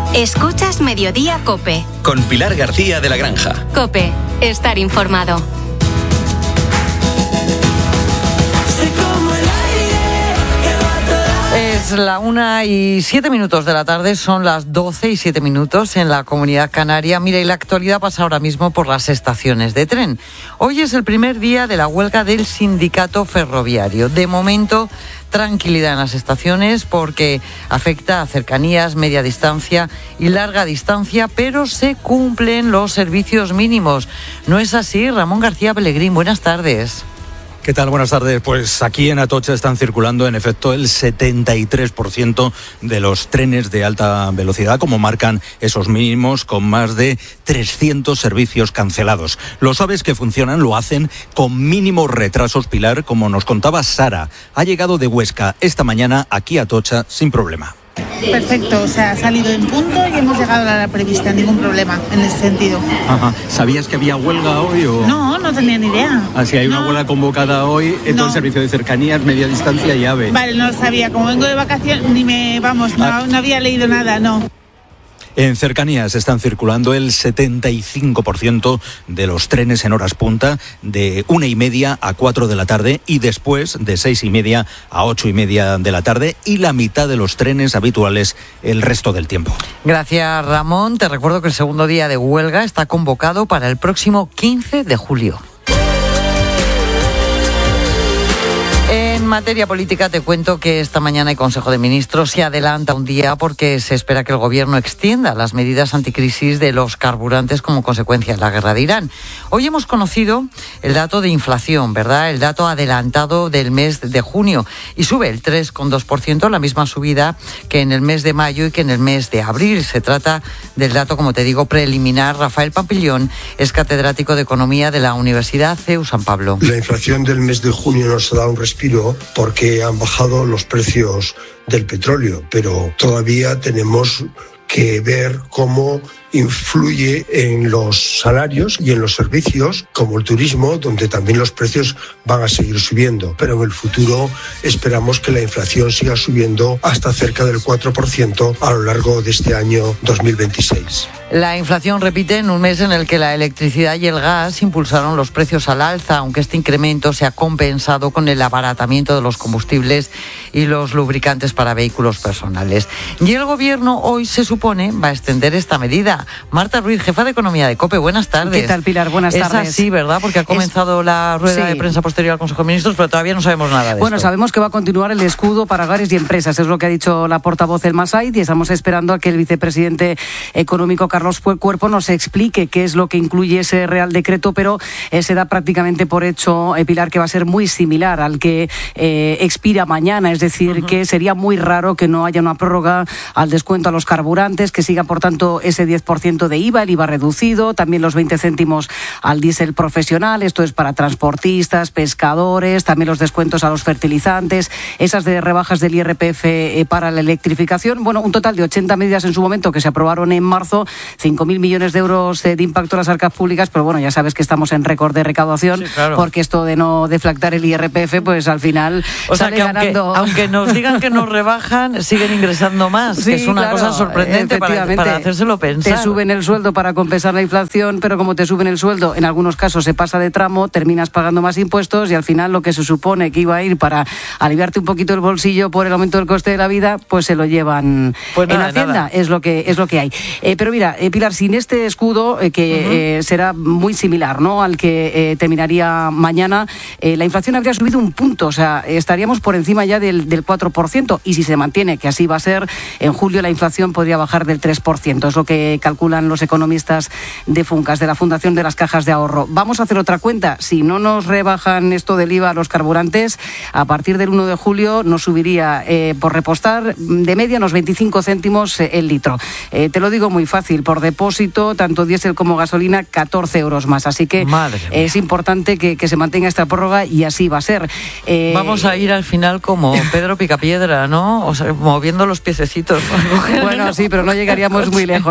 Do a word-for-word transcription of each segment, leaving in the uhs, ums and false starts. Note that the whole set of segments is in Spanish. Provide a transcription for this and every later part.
Escuchas Mediodía COPE. Con Pilar García de la Granja. COPE. Estar informado. Es la una y siete minutos de la tarde, son las doce y siete minutos en la Comunidad Canaria. Mira, y la actualidad pasa ahora mismo por las estaciones de tren. Hoy es el primer día de la huelga del sindicato ferroviario. De momento, tranquilidad en las estaciones porque afecta a cercanías, media distancia y larga distancia, pero se cumplen los servicios mínimos. ¿No es así? Ramón García Pellegrín, buenas tardes. ¿Qué tal? Buenas tardes. Pues aquí en Atocha están circulando en efecto el setenta y tres por ciento de los trenes de alta velocidad, como marcan esos mínimos, con más de trescientos servicios cancelados. Los AVEs que funcionan lo hacen con mínimos retrasos, Pilar, como nos contaba Sara. Ha llegado de Huesca esta mañana aquí a Atocha sin problema. Perfecto, o sea, ha salido en punto y hemos llegado a la hora prevista, ningún problema en ese sentido. Ajá. ¿Sabías que había huelga hoy o...? No, no tenía ni idea. Así hay una no. huelga convocada hoy en todo el servicio de cercanías, media distancia y AVE. Vale, no lo sabía, como vengo de vacaciones, ni me, vamos, no, ah. no había leído nada, no. En cercanías están circulando el setenta y cinco por ciento de los trenes en horas punta, de una y media a cuatro de la tarde y después de seis y media a ocho y media de la tarde, y la mitad de los trenes habituales el resto del tiempo. Gracias, Ramón. Te recuerdo que el segundo día de huelga está convocado para el próximo quince de julio. En materia política te cuento que esta mañana el Consejo de Ministros se adelanta un día porque se espera que el Gobierno extienda las medidas anticrisis de los carburantes como consecuencia de la guerra de Irán. Hoy hemos conocido el dato de inflación, ¿verdad? El dato adelantado del mes de junio y sube el tres coma dos por ciento, la misma subida que en el mes de mayo y que en el mes de abril. Se trata del dato, como te digo, preliminar. Rafael Pampillón es catedrático de Economía de la Universidad C E U San Pablo. La inflación del mes de junio nos da un respiro porque han bajado los precios del petróleo, pero todavía tenemos que ver cómo influye en los salarios y en los servicios, como el turismo, donde también los precios van a seguir subiendo. Pero en el futuro esperamos que la inflación siga subiendo hasta cerca del cuatro por ciento a lo largo de este año dos mil veintiséis. La inflación repite en un mes en el que la electricidad y el gas impulsaron los precios al alza, aunque este incremento se ha compensado con el abaratamiento de los combustibles y los lubricantes para vehículos personales. Y el Gobierno hoy se supone va a extender esta medida. Marta Ruiz, jefa de Economía de COPE, buenas tardes. ¿Qué tal, Pilar? Buenas tardes. Es así, ¿verdad? Porque ha comenzado es... la rueda sí. de prensa posterior al Consejo de Ministros, pero todavía no sabemos nada de bueno, esto. Bueno, sabemos que va a continuar el escudo para hogares y empresas, es lo que ha dicho la portavoz del Masait, y estamos esperando a que el vicepresidente económico Carlos Cuerpo nos explique qué es lo que incluye ese Real Decreto, pero eh, se da prácticamente por hecho, eh, Pilar, que va a ser muy similar al que eh, expira mañana, es decir, uh-huh. que sería muy raro que no haya una prórroga al descuento a los carburantes, que siga, por tanto, ese diez por ciento de I V A, el I V A reducido, también los veinte céntimos al diésel profesional, esto es para transportistas, pescadores, también los descuentos a los fertilizantes, esas de rebajas del I R P F eh, para la electrificación. Bueno, un total de ochenta medidas en su momento que se aprobaron en marzo, cinco mil millones de euros eh, de impacto en las arcas públicas, pero bueno, ya sabes que estamos en récord de recaudación, sí, claro. porque esto de no deflactar el I R P F, pues al final o sale sea, que ganando. Aunque, aunque nos digan que nos rebajan, siguen ingresando más, sí, que es una claro, cosa sorprendente para, para hacérselo pensar. Te suben el sueldo para compensar la inflación, pero como te suben el sueldo, en algunos casos se pasa de tramo, terminas pagando más impuestos y al final lo que se supone que iba a ir para aliviarte un poquito el bolsillo por el aumento del coste de la vida, pues se lo llevan pues nada, en Hacienda, nada. es lo que es lo que hay. Eh, pero mira, eh, Pilar, sin este escudo eh, que uh-huh. eh, será muy similar, ¿no?, al que eh, terminaría mañana, eh, la inflación habría subido un punto, o sea, estaríamos por encima ya del, del cuatro por ciento, y si se mantiene que así va a ser, en julio la inflación podría bajar del tres por ciento, es lo que calculan los economistas de Funcas, de la Fundación de las Cajas de Ahorro. Vamos a hacer otra cuenta, si no nos rebajan esto del I V A a los carburantes, a partir del uno de julio nos subiría eh, por repostar de media unos veinticinco céntimos eh, el litro. Eh, te lo digo muy fácil, por depósito, tanto diésel como gasolina, catorce euros más, así que eh, es importante que, que se mantenga esta prórroga y así va a ser. Eh, Vamos a ir al final como Pedro Picapiedra, ¿no? O sea, moviendo los piececitos. Bueno, sí, pero no llegaríamos muy lejos, Pilar, pero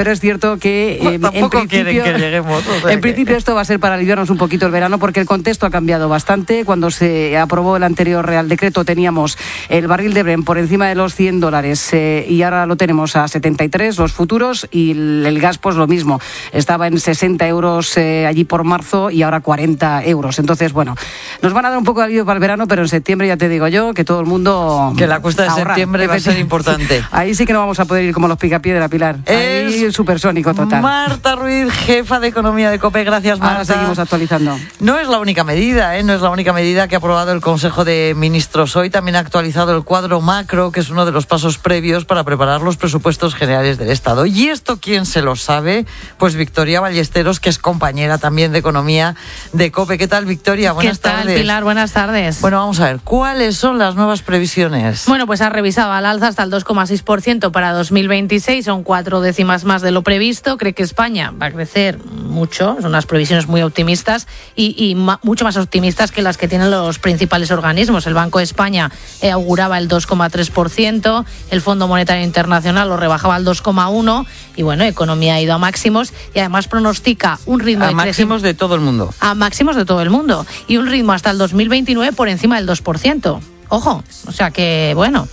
pero es cierto que eh, bueno, tampoco en principio, quieren que lleguemos. O sea en que... principio esto va a ser para aliviarnos un poquito el verano, porque el contexto ha cambiado bastante. Cuando se aprobó el anterior Real Decreto teníamos el barril de Brent por encima de los cien dólares eh, y ahora lo tenemos a setenta y tres los futuros, y el, el gas pues lo mismo, estaba en sesenta euros eh, allí por marzo y ahora cuarenta euros. Entonces, bueno, nos van a dar un poco de alivio para el verano, pero en septiembre ya te digo yo que todo el mundo... Que la cuesta de ahorrar. septiembre va a ser importante. Ahí sí que no vamos a poder ir como los picapiedra, Pilar. Es Ahí supersónico total. Marta Ruiz, jefa de Economía de COPE. Gracias, Marta. Ahora seguimos actualizando. No es la única medida, ¿eh? No es la única medida que ha aprobado el Consejo de Ministros hoy. También ha actualizado el cuadro macro, que es uno de los pasos previos para preparar los presupuestos generales del Estado. ¿Y esto quién se lo sabe? Pues Victoria Ballesteros, que es compañera también de Economía de COPE. ¿Qué tal, Victoria? Buenas ¿Qué tal, tardes. Pilar? Buenas tardes. Bueno, vamos a ver, ¿cuáles son las nuevas previsiones? Bueno, pues ha revisado al alza hasta el dos coma seis por ciento para dos mil veintiséis, son cuatro décimas más de lo previsto. Cree que España va a crecer mucho, son unas previsiones muy optimistas y, y ma, mucho más optimistas que las que tienen los principales organismos. El Banco de España eh, auguraba el dos coma tres por ciento, el Fondo Monetario Internacional lo rebajaba al dos coma uno por ciento y bueno, Economía ha ido a máximos y además pronostica un ritmo a de máximos de todo el mundo. A máximos de todo el mundo y un ritmo hasta el dos mil veintinueve por encima del dos por ciento. Ojo, o sea que bueno...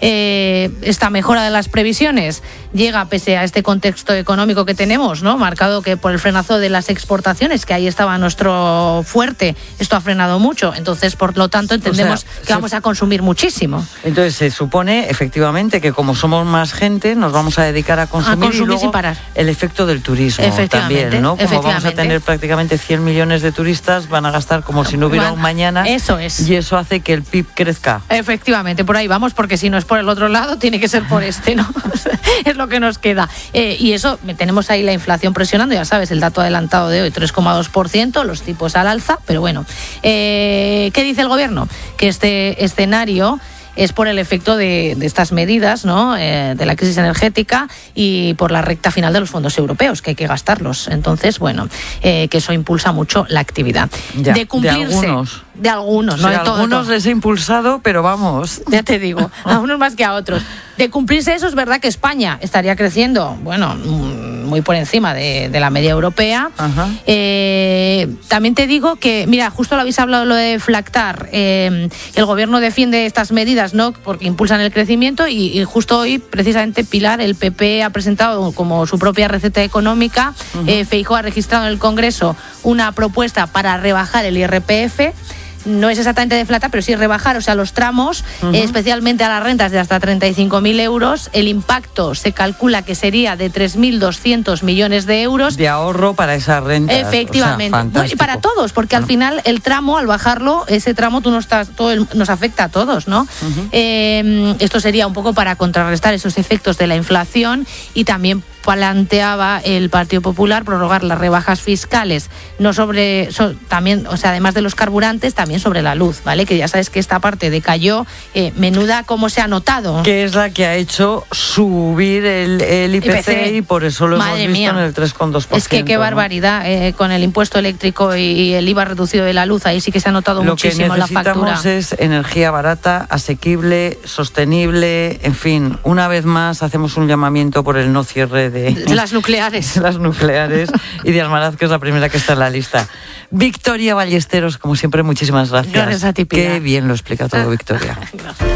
Eh, esta mejora de las previsiones llega pese a este contexto económico que tenemos, ¿no? Marcado que por el frenazo de las exportaciones, que ahí estaba nuestro fuerte, esto ha frenado mucho, entonces por lo tanto entendemos o sea, que se... vamos a consumir muchísimo. Entonces se supone efectivamente que como somos más gente nos vamos a dedicar a consumir, a consumir y luego sin parar. El efecto del turismo también, ¿no? Como vamos a tener prácticamente cien millones de turistas, van a gastar como si no hubiera Van... un mañana. Eso es. Y eso hace que el P I B crezca. Efectivamente, por ahí vamos, porque si no es por el otro lado, tiene que ser por este, ¿no? Es lo que nos queda. Eh, y eso, tenemos ahí la inflación presionando, ya sabes, el dato adelantado de hoy, tres coma dos por ciento, los tipos al alza, pero bueno. Eh, ¿Qué dice el gobierno? Que este escenario es por el efecto de, de estas medidas, ¿no? Eh, de la crisis energética y por la recta final de los fondos europeos, que hay que gastarlos. Entonces, bueno, eh, que eso impulsa mucho la actividad. Ya, de cumplirse. De algunos. De algunos, o sea, no de a todo. algunos les he impulsado, pero vamos. Ya te digo, a unos más que a otros. De cumplirse eso, es verdad que España estaría creciendo, bueno, muy por encima de, de la media europea. Eh, también te digo que, mira, justo lo habéis hablado lo de Flactar, eh, el gobierno defiende estas medidas, ¿no? Porque impulsan el crecimiento y, y justo hoy, precisamente, Pilar, el P P ha presentado como su propia receta económica. Uh-huh. eh, Feijóo ha registrado en el Congreso una propuesta para rebajar el I R P F. No es exactamente de flata, pero sí rebajar, o sea, los tramos, uh-huh. eh, especialmente a las rentas de hasta treinta y cinco mil euros. El impacto se calcula que sería de tres mil doscientos millones de euros. De ahorro para esas rentas. Efectivamente. O sea, bueno, y para todos, porque bueno. al final el tramo, al bajarlo, ese tramo tú no estás, todo el, nos afecta a todos, ¿no? Uh-huh. Eh, esto sería un poco para contrarrestar esos efectos de la inflación y también planteaba el Partido Popular prorrogar las rebajas fiscales, no sobre, so, también, o sea, además de los carburantes, también sobre la luz, ¿vale? Que ya sabes que esta parte decayó, eh, menuda como se ha notado. Que es la que ha hecho subir el, el I P C y por eso lo Madre hemos visto mía. en el tres coma dos por ciento. Es que qué ¿no? barbaridad, eh, con el impuesto eléctrico y el I V A reducido de la luz, ahí sí que se ha notado lo muchísimo la factura. Lo que necesitamos es energía barata, asequible, sostenible, en fin, una vez más hacemos un llamamiento por el no cierre de... de las nucleares. De las nucleares y de Almaraz, que es la primera que está en la lista. Victoria Ballesteros, como siempre, muchísimas gracias. Gracias a ti, Pilar. Qué bien lo explica todo, Victoria. Gracias.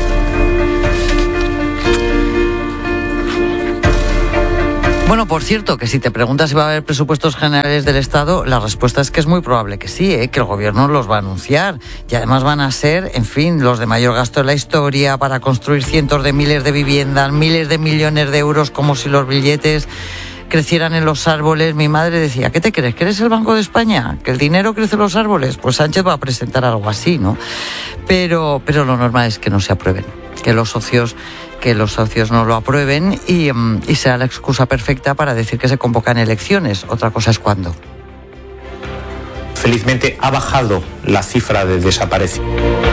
Bueno, por cierto, que si te preguntas si va a haber presupuestos generales del Estado, la respuesta es que es muy probable que sí, ¿eh? Que el gobierno los va a anunciar. Y además van a ser, en fin, los de mayor gasto en la historia para construir cientos de miles de viviendas, miles de millones de euros, como si los billetes crecieran en los árboles. Mi madre decía, ¿qué te crees? ¿Que eres el Banco de España? ¿Que el dinero crece en los árboles? Pues Sánchez va a presentar algo así, ¿no? Pero, pero lo normal es que no se aprueben, que los socios... que los socios no lo aprueben y, y será la excusa perfecta para decir que se convocan elecciones. Otra cosa es cuándo. Felizmente ha bajado la cifra de desaparecidos.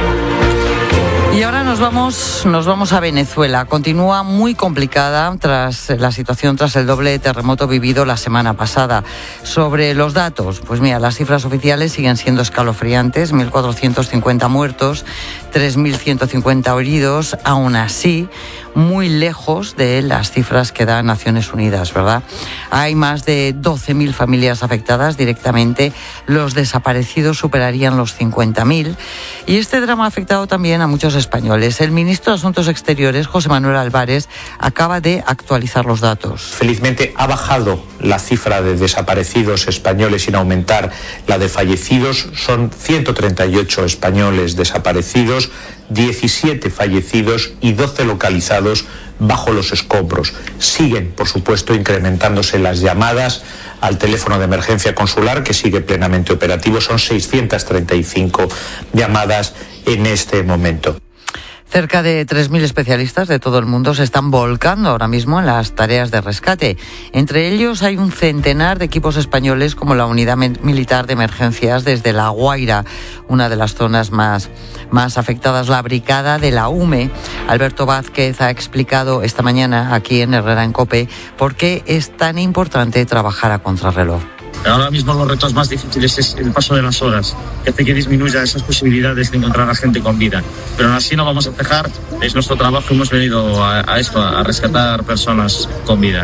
Y ahora nos vamos, nos vamos a Venezuela. Continúa muy complicada tras la situación tras el doble terremoto vivido la semana pasada. Sobre los datos, pues mira, las cifras oficiales siguen siendo escalofriantes, mil cuatrocientos cincuenta muertos, tres mil ciento cincuenta heridos. Aún así, muy lejos de las cifras que da Naciones Unidas, ¿verdad? Hay más de doce mil familias afectadas directamente, los desaparecidos superarían los cincuenta mil y este drama ha afectado también a muchos españoles. El ministro de Asuntos Exteriores, José Manuel Álvarez, acaba de actualizar los datos. Felizmente ha bajado la cifra de desaparecidos españoles sin aumentar la de fallecidos. Son ciento treinta y ocho españoles desaparecidos, diecisiete fallecidos y doce localizados bajo los escombros. Siguen, por supuesto, incrementándose las llamadas al teléfono de emergencia consular, que sigue plenamente operativo. Son seiscientas treinta y cinco llamadas en este momento. Cerca de tres mil especialistas de todo el mundo se están volcando ahora mismo en las tareas de rescate. Entre ellos hay un centenar de equipos españoles como la Unidad Militar de Emergencias desde La Guaira, una de las zonas más, más afectadas, la Brigada de la U M E. Alberto Vázquez ha explicado esta mañana aquí en Herrera en COPE por qué es tan importante trabajar a contrarreloj. Ahora mismo los retos más difíciles es el paso de las horas, que hace que disminuya esas posibilidades de encontrar a gente con vida. Pero aún así no vamos a cejar, es nuestro trabajo, hemos venido a, a esto, a rescatar personas con vida.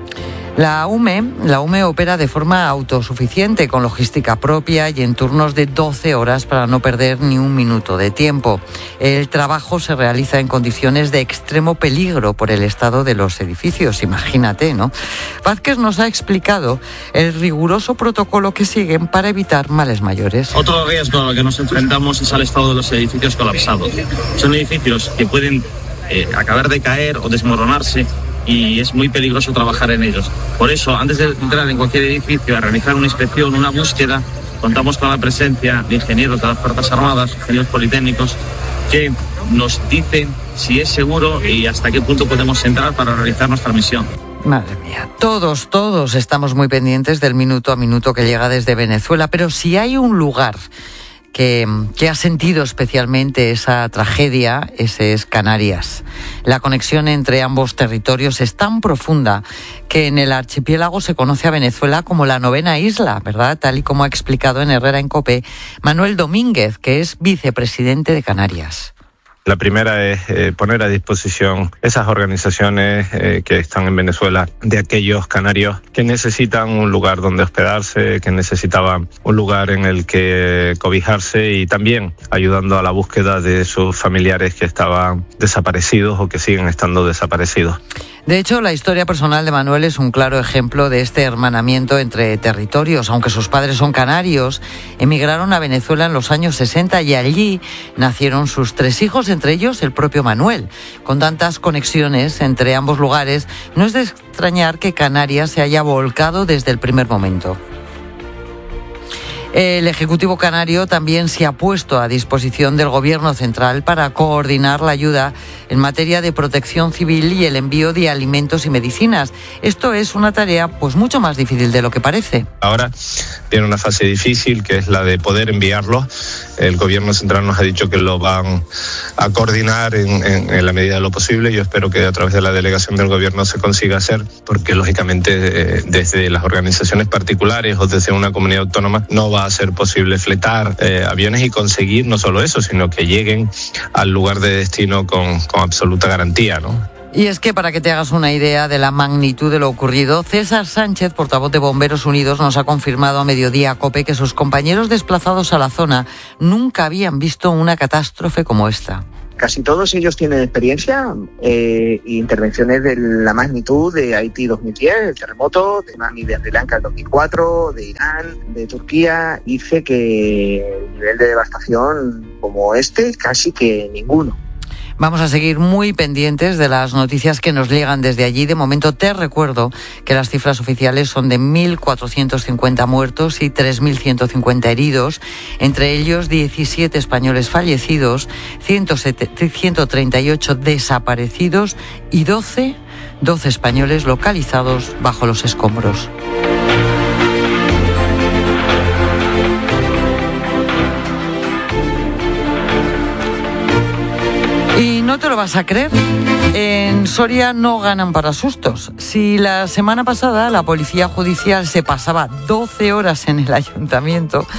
La U M E, la U M E opera de forma autosuficiente, con logística propia y en turnos de doce horas para no perder ni un minuto de tiempo. El trabajo se realiza en condiciones de extremo peligro por el estado de los edificios, imagínate, ¿no? Vázquez nos ha explicado el riguroso protocolo que siguen para evitar males mayores. Otro riesgo al que nos enfrentamos es al estado de los edificios colapsados. Son edificios que pueden eh, acabar de caer o desmoronarse, y es muy peligroso trabajar en ellos. Por eso, antes de entrar en cualquier edificio a realizar una inspección, una búsqueda, contamos con la presencia de ingenieros de las Fuerzas Armadas, ingenieros politécnicos, que nos dicen si es seguro y hasta qué punto podemos entrar para realizar nuestra misión. Madre mía, todos, todos estamos muy pendientes del minuto a minuto que llega desde Venezuela, pero si hay un lugar Que, que ha sentido especialmente esa tragedia, ese es Canarias. La conexión entre ambos territorios es tan profunda que en el archipiélago se conoce a Venezuela como la novena isla, ¿verdad? Tal y como ha explicado en Herrera en COPE Manuel Domínguez, que es vicepresidente de Canarias. La primera es eh, poner a disposición esas organizaciones eh, que están en Venezuela, de aquellos canarios que necesitan un lugar donde hospedarse, que necesitaban un lugar en el que cobijarse, y también ayudando a la búsqueda de sus familiares que estaban desaparecidos o que siguen estando desaparecidos. De hecho, la historia personal de Manuel es un claro ejemplo de este hermanamiento entre territorios. Aunque sus padres son canarios, emigraron a Venezuela en los años sesenta y allí nacieron sus tres hijos, entre ellos el propio Manuel. Con tantas conexiones entre ambos lugares, no es de extrañar que Canarias se haya volcado desde el primer momento. El Ejecutivo canario también se ha puesto a disposición del Gobierno central para coordinar la ayuda en materia de protección civil y el envío de alimentos y medicinas. Esto es una tarea pues mucho más difícil de lo que parece. Ahora tiene una fase difícil, que es la de poder enviarlos. El Gobierno central nos ha dicho que lo van a coordinar en, en, en la medida de lo posible. Yo espero que a través de la delegación del Gobierno se consiga hacer, porque lógicamente eh, desde las organizaciones particulares o desde una comunidad autónoma no va a ser posible fletar eh, aviones y conseguir no solo eso, sino que lleguen al lugar de destino con, con absoluta garantía, ¿no? Y es que, para que te hagas una idea de la magnitud de lo ocurrido, César Sánchez, portavoz de Bomberos Unidos, nos ha confirmado a mediodía a COPE que sus compañeros desplazados a la zona nunca habían visto una catástrofe como esta. Casi todos ellos tienen experiencia eh, e intervenciones de la magnitud de Haití dos mil diez, el terremoto, de Tsunami de Sri Lanka el dos mil cuatro, de Irán, de Turquía. Dice que el nivel de devastación como este, casi que ninguno. Vamos a seguir muy pendientes de las noticias que nos llegan desde allí. De momento te recuerdo que las cifras oficiales son de mil cuatrocientos cincuenta muertos y tres mil ciento cincuenta heridos, entre ellos diecisiete españoles fallecidos, ciento treinta y ocho desaparecidos y doce, doce españoles localizados bajo los escombros. Y no te lo vas a creer, en Soria no ganan para sustos. Si la semana pasada la policía judicial se pasaba doce horas en el ayuntamiento,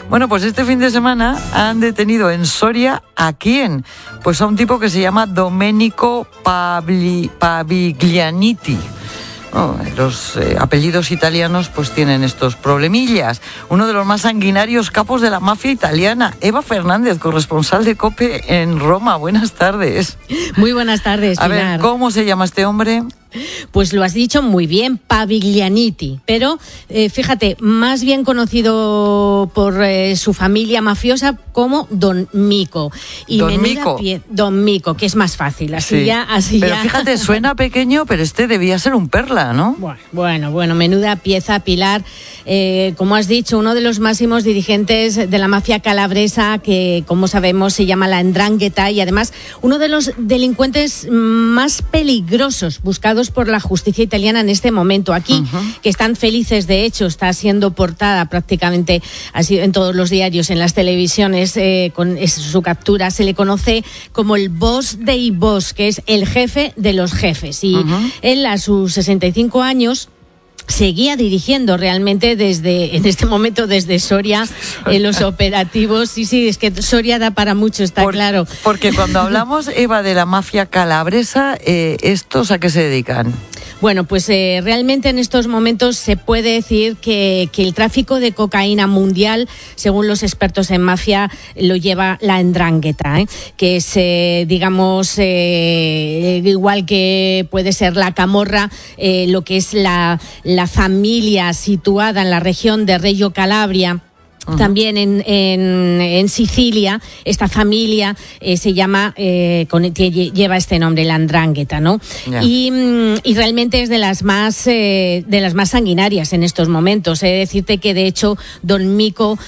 Bueno, pues este fin de semana han detenido en Soria ¿a quién? Pues a un tipo que se llama Domenico Pabli, Paviglianiti. Oh, los eh, apellidos italianos pues tienen estos problemillas. Uno de los más sanguinarios capos de la mafia italiana. Eva Fernández, corresponsal de COPE en Roma. Buenas tardes. Muy buenas tardes, Pilar. A ver, ¿cómo se llama este hombre? Pues lo has dicho muy bien, Paviglianiti, pero eh, fíjate, más bien conocido por eh, su familia mafiosa como Don Mico. Y Don Mico. Pie- Don Mico, que es más fácil, así Sí. ya, así Pero ya. fíjate, suena pequeño, pero este debía ser un perla, ¿no? Bueno, bueno, bueno, menuda pieza, Pilar. Eh, como has dicho, uno de los máximos dirigentes de la mafia calabresa, que como sabemos se llama la 'Ndrangheta, y además uno de los delincuentes más peligrosos buscados por la justicia italiana en este momento. Aquí, uh-huh. que están felices, de hecho, está siendo portada prácticamente así en todos los diarios, en las televisiones, eh, con es, su captura. Se le conoce como el boss dei boss, que es el jefe de los jefes. Y uh-huh. él, a sus sesenta y cinco años, seguía dirigiendo realmente desde, en este momento, desde Soria, en los operativos. Sí, sí, es que Soria da para mucho, está Por, claro. Porque cuando hablamos, Eva, de la mafia calabresa, eh, ¿estos a qué se dedican? Bueno, pues eh, realmente en estos momentos se puede decir que, que el tráfico de cocaína mundial, según los expertos en mafia, lo lleva la 'Ndrangheta, ¿eh? que es, eh, digamos, eh, igual que puede ser la camorra, eh, lo que es la, la familia situada en la región de Reggio Calabria. Uh-huh. También en, en, en Sicilia, esta familia eh, se llama, eh, con, lleva este nombre, la 'Ndrangheta, ¿no? Yeah. Y, y realmente es de las más eh, de las más sanguinarias en estos momentos. He de decirte que, de hecho, Don Mico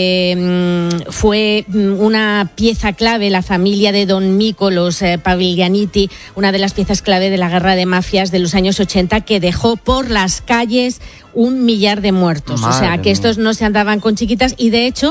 eh, fue una pieza clave, la familia de Don Mico, los eh, Paviglianiti, una de las piezas clave de la guerra de mafias de los años ochenta, que dejó por las calles un millar de muertos. Madre o sea, que estos no se andaban con chiquitas. Y de hecho,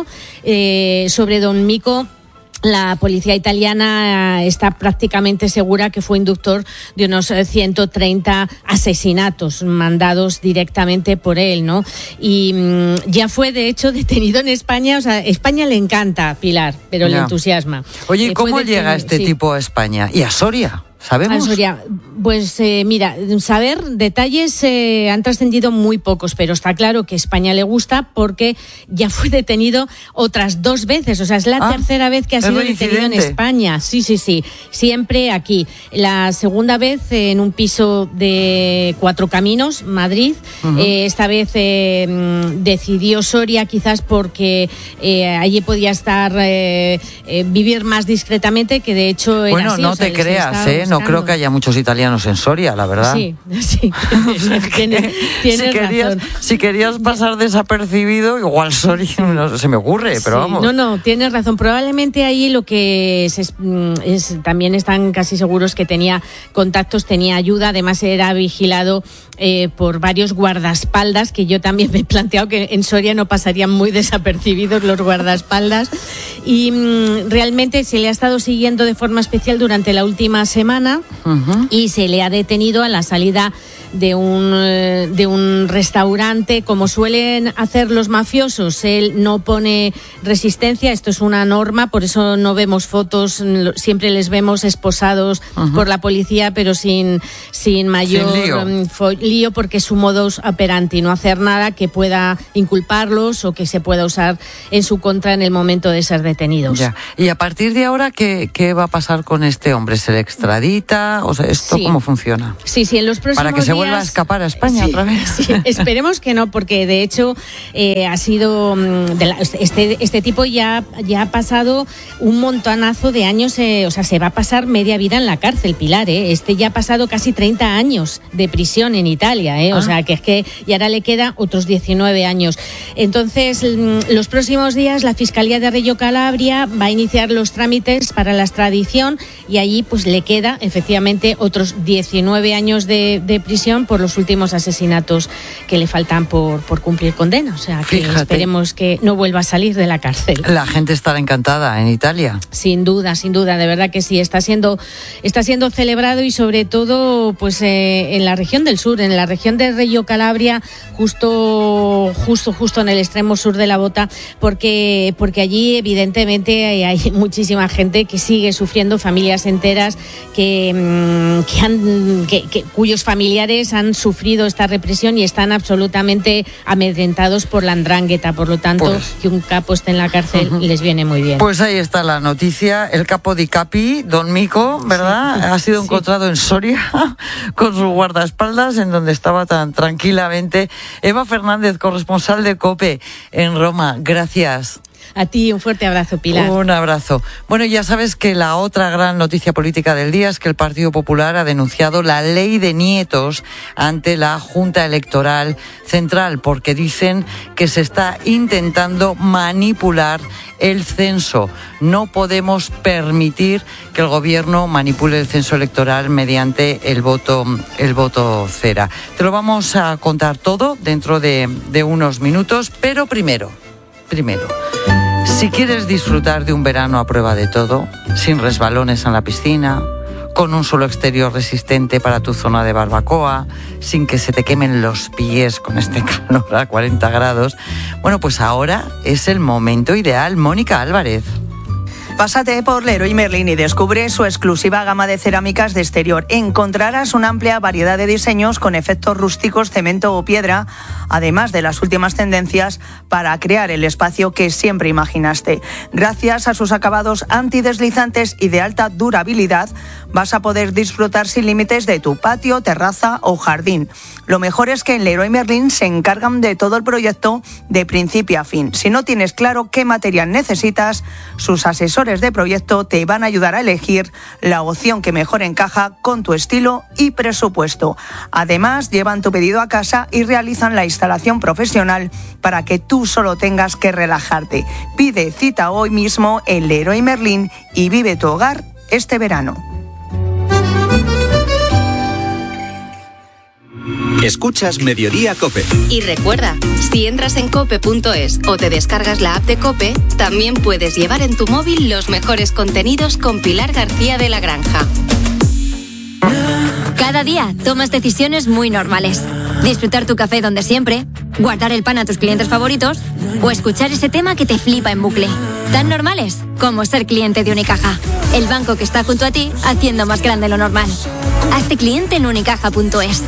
eh, sobre Don Mico, la policía italiana está prácticamente segura que fue inductor de unos ciento treinta asesinatos mandados directamente por él, ¿no? Y mmm, ya fue, de hecho, detenido en España. O sea, España le encanta, Pilar, pero ya. le entusiasma. Oye, eh, ¿cómo llega este sí. tipo a España? ¿Y a Soria? ¿Sabemos? A Soria. Pues eh, mira, saber detalles eh, han trascendido muy pocos, pero está claro que España le gusta porque ya fue detenido otras dos veces. O sea, es la ah, tercera vez que ha sido detenido en España. Sí, sí, sí. Siempre aquí. La segunda vez eh, en un piso de Cuatro Caminos, Madrid. Uh-huh. Eh, esta vez eh, decidió Soria, quizás porque eh, allí podía estar, eh, eh, vivir más discretamente, que de hecho era bueno, así. no o sea, te creas, ¿eh? No creo que haya muchos italianos en Soria, la verdad. Sí, sí. Tienes, tienes si, querías, razón. si querías pasar desapercibido, igual Soria no se me ocurre, pero sí, vamos. No, no, tienes razón. Probablemente ahí lo que es, es, es también están casi seguros que tenía contactos, tenía ayuda. Además era vigilado eh, por varios guardaespaldas, que yo también me he planteado que en Soria no pasarían muy desapercibidos los guardaespaldas. Y mm, realmente se le ha estado siguiendo de forma especial durante la última semana. Uh-huh. Y se le ha detenido a la salida de un, de un restaurante. Como suelen hacer los mafiosos, él no pone resistencia. Esto es una norma, por eso no vemos fotos, siempre les vemos esposados uh-huh. por la policía, pero sin, sin mayor sin lío. Fo, lío, porque es su modus operandi, no hacer nada que pueda inculparlos o que se pueda usar en su contra en el momento de ser detenidos. Ya. Y a partir de ahora, ¿qué, qué va a pasar con este hombre? ¿Se le extradita? O sea, ¿esto sí. cómo funciona? Sí, sí, en los próximos Para que se días... vuelva a escapar a España sí, otra vez. Sí, esperemos que no, porque de hecho eh, ha sido... De la, este, este tipo ya, ya ha pasado un montonazo de años, eh, o sea, se va a pasar media vida en la cárcel, Pilar, ¿eh? Este ya ha pasado casi treinta años de prisión en Italia, ¿eh? Ah. O sea, que es que... Y ahora le queda otros diecinueve años. Entonces, los próximos días la Fiscalía de Reggio Calabria va a iniciar los trámites para la extradición y allí pues le queda Valencia, efectivamente, otros diecinueve años de, de prisión por los últimos asesinatos que le faltan por, por cumplir condena. O sea, que Fíjate. esperemos que no vuelva a salir de la cárcel. La gente estará encantada en Italia. Sin duda, sin duda, de verdad que sí. Está siendo, está siendo celebrado y sobre todo pues eh, en la región del sur, en la región de Reggio Calabria, justo, justo, justo en el extremo sur de la bota, porque, porque allí evidentemente hay, hay muchísima gente que sigue sufriendo, familias enteras que, que han, que, que, cuyos familiares han sufrido esta represión y están absolutamente amedrentados por la Ndrangheta. Por lo tanto, pues, que un capo esté en la cárcel uh-huh. les viene muy bien. Pues ahí está la noticia. El capo di capi, Don Mico, ¿verdad? Sí. Ha sido encontrado sí. en Soria con su guardaespaldas, en donde estaba tan tranquilamente. Eva Fernández, corresponsal de COPE en Roma. Gracias. A ti un fuerte abrazo, Pilar. Un abrazo. Bueno, ya sabes que la otra gran noticia política del día es que el Partido Popular ha denunciado la ley de nietos ante la Junta Electoral Central, porque dicen que se está intentando manipular el censo. No podemos permitir que el gobierno manipule el censo electoral mediante el voto, el voto cera. Te lo vamos a contar todo dentro de, de unos minutos, pero primero, primero, si quieres disfrutar de un verano a prueba de todo, sin resbalones en la piscina, con un suelo exterior resistente para tu zona de barbacoa, sin que se te quemen los pies con este calor a cuarenta grados, bueno, pues ahora es el momento ideal. Mónica Álvarez. Pásate por Leroy Merlin y descubre su exclusiva gama de cerámicas de exterior. Encontrarás una amplia variedad de diseños con efectos rústicos, cemento o piedra, además de las últimas tendencias para crear el espacio que siempre imaginaste. Gracias a sus acabados antideslizantes y de alta durabilidad, vas a poder disfrutar sin límites de tu patio, terraza o jardín. Lo mejor es que en Leroy Merlin se encargan de todo el proyecto de principio a fin. Si no tienes claro qué material necesitas, sus asesores de proyecto te van a ayudar a elegir la opción que mejor encaja con tu estilo y presupuesto. Además, llevan tu pedido a casa y realizan la instalación profesional para que tú solo tengas que relajarte. Pide cita hoy mismo en Leroy Merlin y vive tu hogar este verano. Escuchas Mediodía COPE. Y recuerda, si entras en cope punto es o te descargas la app de COPE, también puedes llevar en tu móvil los mejores contenidos con Pilar García de la Granja. Cada día tomas decisiones muy normales. Disfrutar tu café donde siempre, guardar el pan a tus clientes favoritos o escuchar ese tema que te flipa en bucle. Tan normales como ser cliente de Unicaja, el banco que está junto a ti haciendo más grande lo normal. Hazte cliente en unicaja punto es.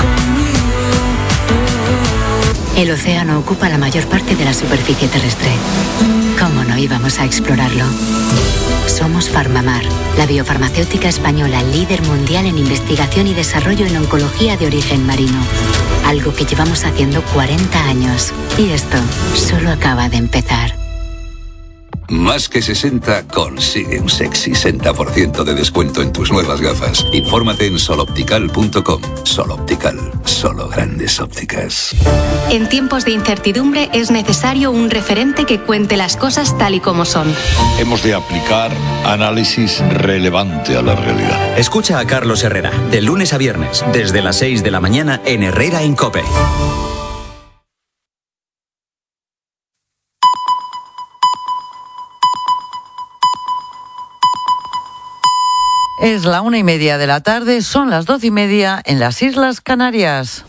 El océano ocupa la mayor parte de la superficie terrestre. ¿Cómo no íbamos a explorarlo? Somos Farmamar, la biofarmacéutica española líder mundial en investigación y desarrollo en oncología de origen marino. Algo que llevamos haciendo cuarenta años. Y esto solo acaba de empezar. Más que sesenta consigue un sexy sesenta por ciento de descuento en tus nuevas gafas. Infórmate en soloptical punto com. Sol Optical, solo grandes ópticas. En tiempos de incertidumbre es necesario un referente que cuente las cosas tal y como son. Hemos de aplicar análisis relevante a la realidad. Escucha a Carlos Herrera, de lunes a viernes, desde las seis de la mañana en Herrera en COPE. Es la una y media de la tarde, son las doce y media en las Islas Canarias.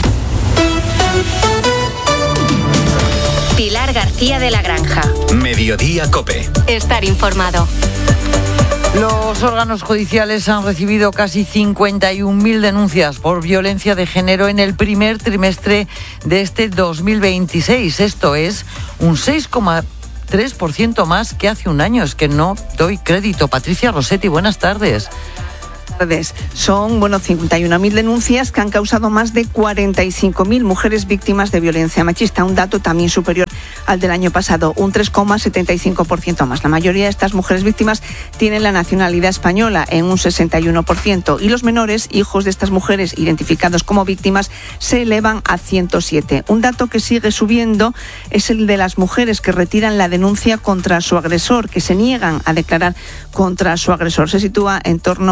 Pilar García de la Granja. Mediodía COPE. Estar informado. Los órganos judiciales han recibido casi cincuenta y un mil denuncias por violencia de género en el primer trimestre de este dos mil veintiséis. Esto es un seis coma tres por ciento más que hace un año. Es que no doy crédito. Patricia Rossetti, buenas tardes. Son, bueno, cincuenta y una mil denuncias que han causado más de cuarenta y cinco mil mujeres víctimas de violencia machista, un dato también superior al del año pasado, un tres coma setenta y cinco por ciento más. La mayoría de estas mujeres víctimas tienen la nacionalidad española en un sesenta y uno por ciento y los menores, hijos de estas mujeres identificados como víctimas, se elevan a ciento siete. Un dato que sigue subiendo es el de las mujeres que retiran la denuncia contra su agresor, que se niegan a declarar contra su agresor. Se sitúa en torno al doce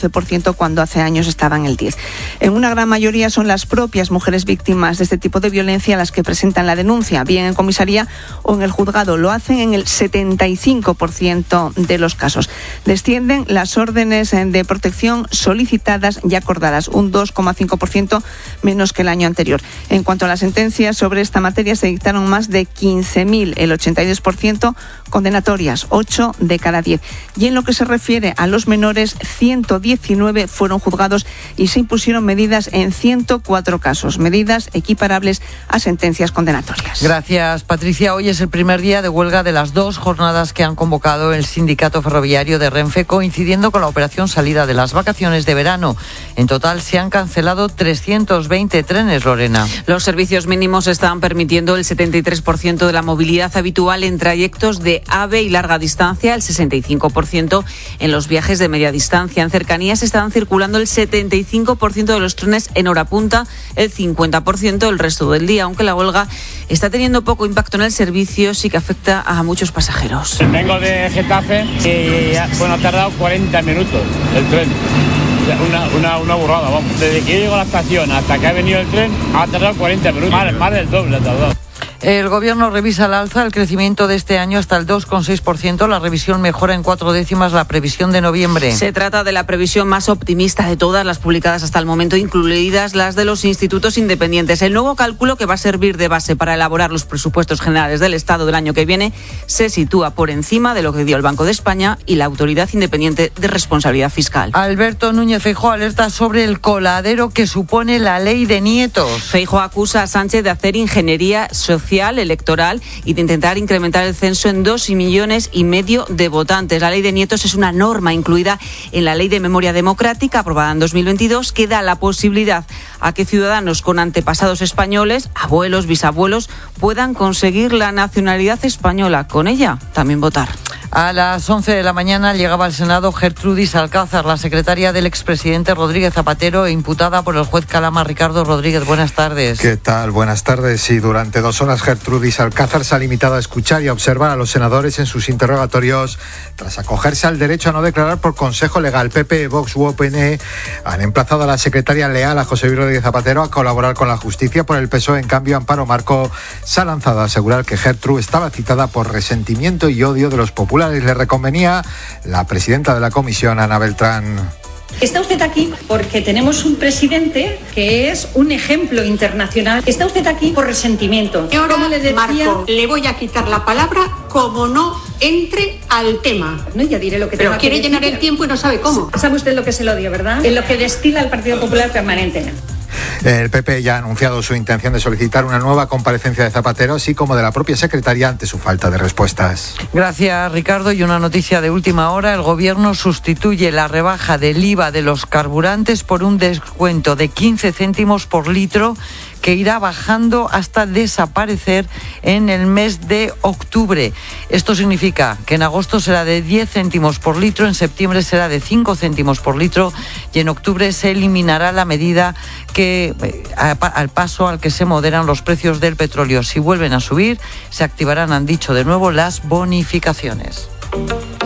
doce por ciento cuando hace años estaba en el diez por ciento. En una gran mayoría son las propias mujeres víctimas de este tipo de violencia las que presentan la denuncia, bien en comisaría o en el juzgado. Lo hacen en el setenta y cinco por ciento de los casos. Descienden las órdenes de protección solicitadas y acordadas, un dos coma cinco por ciento menos que el año anterior. En cuanto a las sentencias sobre esta materia, se dictaron más de quince mil, el ochenta y dos por ciento condenatorias, ocho de cada diez. Y en lo que se refiere a los menores, ciento diecinueve fueron juzgados y se impusieron medidas en ciento cuatro casos, medidas equiparables a sentencias condenatorias. Gracias, Patricia. Hoy es el primer día de huelga de las dos jornadas que han convocado el sindicato ferroviario de Renfe, coincidiendo con la operación salida de las vacaciones de verano. En total se han cancelado trescientos veinte trenes, Lorena. Los servicios mínimos están permitiendo el setenta y tres por ciento de la movilidad habitual en trayectos de AVE y larga distancia, el sesenta y cinco por ciento en los viajes de media distancia. En cercanías están circulando el setenta y cinco por ciento de los trenes en hora punta, el cincuenta por ciento el resto del día, aunque la huelga está teniendo poco impacto en el servicio, sí que afecta a muchos pasajeros. Vengo de Getafe y bueno, ha tardado cuarenta minutos el tren. Una, una, una burrada, vamos. Desde que yo llego a la estación hasta que ha venido el tren ha tardado cuarenta minutos, más, más del doble ha tardado. El Gobierno revisa al alza el crecimiento de este año hasta el dos coma seis por ciento. La revisión mejora en cuatro décimas la previsión de noviembre. Se trata de la previsión más optimista de todas las publicadas hasta el momento, incluidas las de los institutos independientes. El nuevo cálculo, que va a servir de base para elaborar los presupuestos generales del Estado del año que viene, se sitúa por encima de lo que dio el Banco de España y la Autoridad Independiente de Responsabilidad Fiscal. Alberto Núñez Feijóo alerta sobre el coladero que supone la ley de nietos. Feijóo acusa a Sánchez de hacer ingeniería social electoral y de intentar incrementar el censo en dos millones y medio de votantes. La ley de nietos es una norma incluida en la Ley de Memoria Democrática aprobada en dos mil veintidós que da la posibilidad a que ciudadanos con antepasados españoles, abuelos, bisabuelos, puedan conseguir la nacionalidad española. Con ella también votar. A las once de la mañana llegaba al Senado Gertrudis Alcázar, la secretaria del expresidente Rodríguez Zapatero e imputada por el juez Calama. Ricardo Rodríguez, buenas tardes. ¿Qué tal? Buenas tardes. Sí, durante dos horas Gertrudis Alcázar se ha limitado a escuchar y a observar a los senadores en sus interrogatorios tras acogerse al derecho a no declarar por consejo legal. P P, Vox u O P N han emplazado a la secretaria leal, a José Luis Rodríguez Zapatero, a colaborar con la justicia. Por el P S O E, en cambio, Amparo Marco se ha lanzado a asegurar que Gertrude estaba citada por resentimiento y odio de los populares. Le reconvenía la presidenta de la comisión, Ana Beltrán. Está usted aquí porque tenemos un presidente que es un ejemplo internacional. Está usted aquí por resentimiento. Y ahora, le decía, Marco, le voy a quitar la palabra como no entre al tema. No, ya diré lo que Pero tenga quiere que llenar decir. el tiempo y no sabe cómo. ¿Sabe usted lo que es el odio, verdad? En lo que destila el Partido Popular permanentemente. El P P ya ha anunciado su intención de solicitar una nueva comparecencia de Zapatero, así como de la propia secretaria, ante su falta de respuestas. Gracias, Ricardo. Y una noticia de última hora. El Gobierno sustituye la rebaja del I V A de los carburantes por un descuento de quince céntimos por litro, que irá bajando hasta desaparecer en el mes de octubre. Esto significa que en agosto será de diez céntimos por litro, en septiembre será de cinco céntimos por litro y en octubre se eliminará la medida que al paso al que se moderan los precios del petróleo. Si vuelven a subir, se activarán, han dicho de nuevo, las bonificaciones.